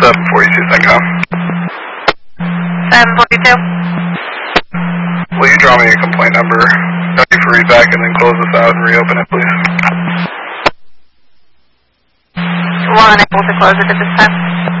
742.com. 742. Will you draw me your complaint number? Thank you for readback and then close this out and reopen it, please. We're unable to close it at this time.